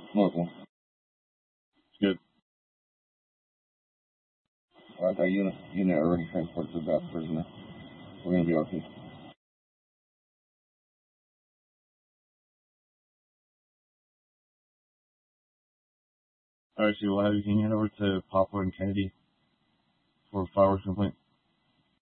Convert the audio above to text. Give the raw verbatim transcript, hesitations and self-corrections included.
Local. It's good. Alright, that unit, unit already transported that prisoner. We're gonna be okay. Alright, so we'll have you can hand over to Poplar and Kennedy for fireworks complaint.